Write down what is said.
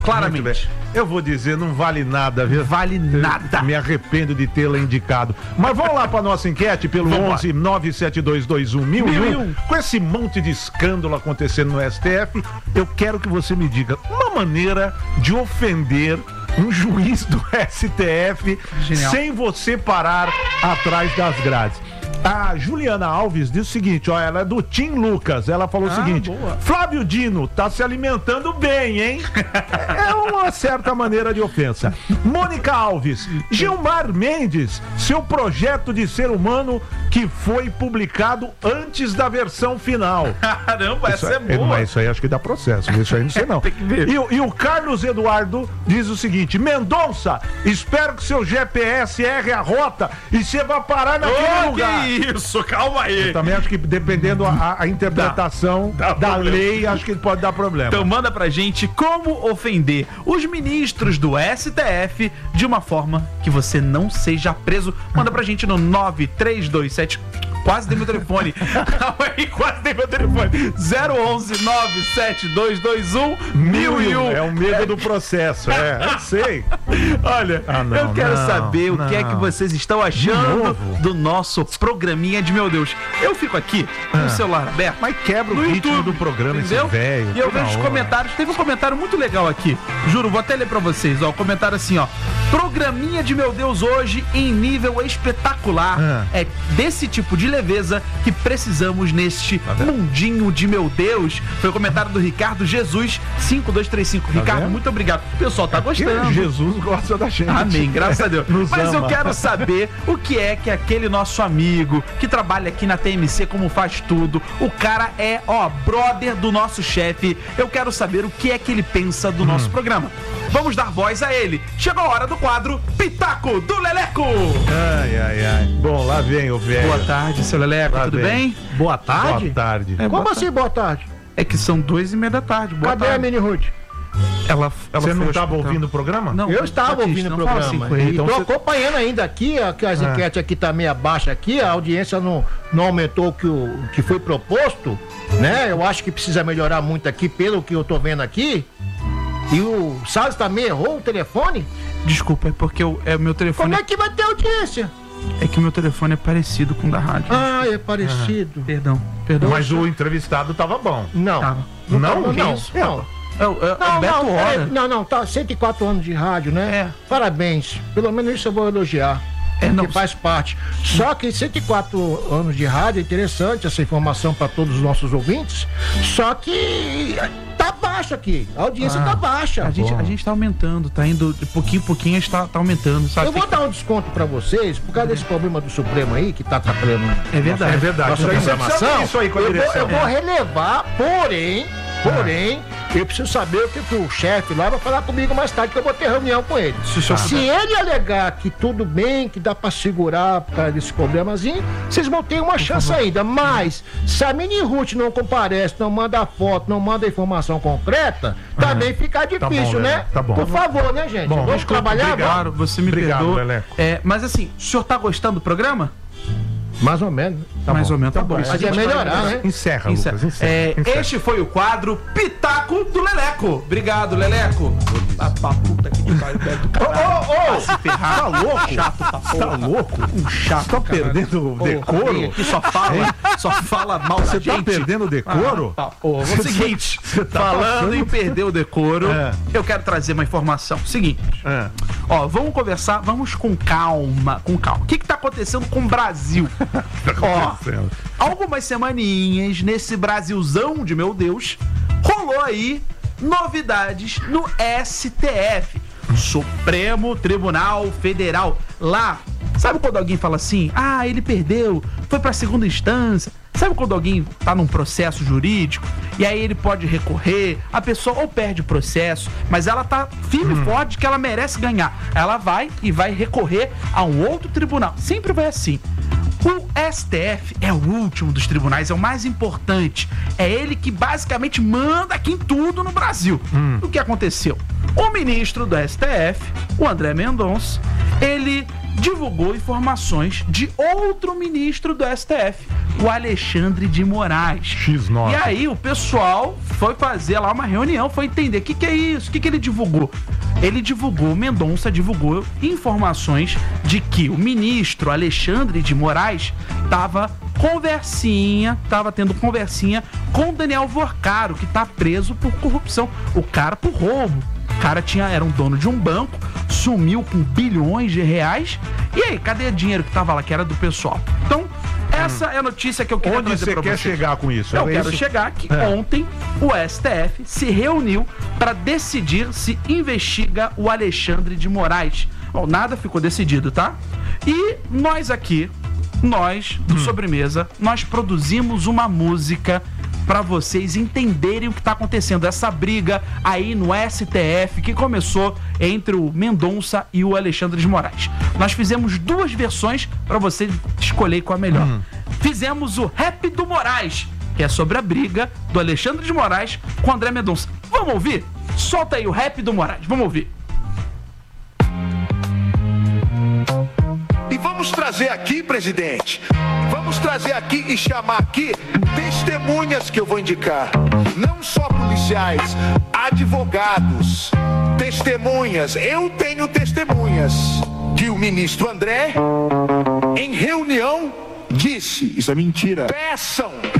Claramente. Eu vou dizer, não vale nada, viu? Vale nada. Me arrependo de tê-la indicado. Mas vamos lá para nossa enquete pelo 11 972211001. Com esse monte de escândalo acontecendo no STF, eu quero que você me diga uma maneira de ofender um juiz do STF. Genial. Sem você parar atrás das grades. A Juliana Alves diz o seguinte, ó, ela é do Tim Lucas, ela falou o seguinte, boa. Flávio Dino tá se alimentando bem, hein? É uma certa maneira de ofensa. Mônica Alves, Gilmar Mendes, seu projeto de ser humano que foi publicado antes da versão final. Caramba, essa é boa. Mas isso aí acho que dá processo, isso aí não sei não. Tem que ver. E o Carlos Eduardo diz o seguinte, Mendonça, espero que seu GPS erre a rota e você vá parar naquele lugar. Isso, calma aí. Eu também acho que dependendo a interpretação da lei, acho que pode dar problema. Então manda pra gente como ofender os ministros do STF de uma forma que você não seja preso. Manda pra gente no 9327. Quase dei meu telefone. Calma aí, quase dei meu telefone. 011-97221-1001. É o medo do processo, eu sei. Olha, eu quero saber o que é que vocês estão achando do nosso programinha de meu Deus. Eu fico aqui com o celular aberto. Mas quebra o ritmo YouTube, do programa, entendeu? Esse velho. E eu vejo os comentários. Teve um comentário muito legal aqui. Juro, vou até ler pra vocês. Ó, o comentário assim, ó. Programinha de meu Deus hoje em nível espetacular. É desse tipo de leveza que precisamos neste mundinho de meu Deus. Foi o comentário do Ricardo Jesus 5235. Ricardo, muito obrigado. O pessoal tá gostando. Jesus gosta da gente. Amém, graças a Deus. Mas eu ama. quero saber o que é que aquele nosso amigo que trabalha aqui na TMC, como faz tudo, o cara é, brother do nosso chefe. Eu quero saber o que é que ele pensa do nosso programa. Vamos dar voz a ele. Chegou a hora do quadro Pitaco do Leleco. Ai. Bom, lá vem o velho. Boa tarde, seu Leleco, tudo bem? Boa tarde? Boa tarde. Como assim boa tarde? É que são 2:30 da tarde. Boa Cadê tarde. a Mini Ruth? Você não estava ouvindo o programa? Não, eu estava ouvindo o programa. Assim, então tô acompanhando ainda aqui, que as enquetes aqui tá meio abaixo aqui, a audiência não aumentou o que foi proposto, né? Eu acho que precisa melhorar muito aqui, pelo que eu tô vendo aqui. E o Salles também errou o telefone? Desculpa, é porque o meu telefone... Como é que vai ter audiência? É que o meu telefone é parecido com o da rádio. Ah, é parecido. Perdão. Mas o entrevistado tava bom. Não. Tava. Não. Não, tá 104 anos de rádio, né? Parabéns. Pelo menos isso eu vou elogiar. Que faz parte. Só que 104 anos de rádio é interessante essa informação para todos os nossos ouvintes. Só que tá baixo aqui. A audiência tá baixa. A gente tá aumentando, tá indo de pouquinho em pouquinho, a gente tá aumentando, sabe? Eu vou dar um desconto para vocês por causa desse problema do Supremo aí, que tá atrapalhando. É verdade. Nossa programação. Isso aí com a direção. Eu vou relevar, porém, eu preciso saber o que o chefe lá vai falar comigo mais tarde, que eu vou ter reunião com ele. Se ele alegar que tudo bem, que dá pra segurar por causa desse problemazinho, vocês vão ter uma chance ainda. Mas, se a Mini Ruth não comparece, não manda foto, não manda informação concreta, também fica difícil, né? Tá bom. Por favor, né, gente? Bom, vamos trabalhar? Claro, você me perdoa. Leleco. Mas assim, o senhor tá gostando do programa? Mais ou menos. Mais ou menos, tá bom. Mas é melhorar, né? Encerra. Lucas. Este foi o quadro Pitaco do Leleco. Obrigado, Leleco. Pra puta que pariu, perto do caralho. Se ferrar. Tá louco? Chato pra porra. Tá louco? Um chato. Tá perdendo o decoro? Aqui só fala mal da gente. Você tá perdendo o decoro? O seguinte, falando em perder o decoro, eu quero trazer uma informação. Seguinte, vamos conversar, vamos com calma, O que tá acontecendo com o Brasil? Algumas semaninhas nesse Brasilzão de meu Deus, rolou aí novidades no STF, Supremo Tribunal Federal. Lá, sabe quando alguém fala assim, ele perdeu, foi pra segunda instância? Sabe quando alguém tá num processo jurídico e aí ele pode recorrer, a pessoa ou perde o processo, mas ela tá firme e forte que ela merece ganhar. Ela vai recorrer a um outro tribunal. Sempre vai assim. O STF é o último dos tribunais, é o mais importante. É ele que basicamente manda aqui em tudo no Brasil. O que aconteceu? O ministro do STF, o André Mendonça, ele divulgou informações de outro ministro do STF, o Alexandre de Moraes. X9. E aí o pessoal foi fazer lá uma reunião, foi entender o que é isso, o que ele divulgou. O Mendonça divulgou informações de que o ministro Alexandre de Moraes estava tendo conversinha com o Daniel Vorcaro, que tá preso por corrupção. O cara por roubo. O cara era um dono de um banco, sumiu com bilhões de reais. E aí, cadê o dinheiro que tava lá, que era do pessoal? Então, essa é a notícia que eu queria trazer pra vocês. Onde você quer chegar com isso? Eu quero chegar que ontem o STF se reuniu para decidir se investiga o Alexandre de Moraes. Bom, nada ficou decidido, tá? E nós aqui, do Sobremesa, nós produzimos uma música para vocês entenderem o que tá acontecendo. Essa briga aí no STF que começou entre o Mendonça e o Alexandre de Moraes. Nós fizemos 2 versões para você escolher qual é a melhor. Fizemos o Rap do Moraes, que é sobre a briga do Alexandre de Moraes com o André Mendonça. Vamos ouvir? Solta aí o Rap do Moraes, vamos ouvir. E vamos trazer aqui, presidente, vamos trazer aqui e chamar aqui testemunhas que eu vou indicar. Não só policiais, advogados, testemunhas. Eu tenho testemunhas que o ministro André, em reunião, disse, isso é mentira, peçam